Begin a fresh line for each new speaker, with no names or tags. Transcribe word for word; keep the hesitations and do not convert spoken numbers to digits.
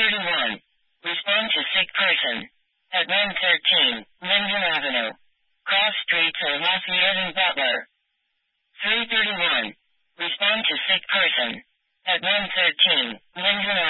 thirty-one. Respond to sick person. At one thirteen, Linden Avenue. Cross streets of Lafayette and Butler. three thirty-one. Respond to sick person. At one thirteen, Linden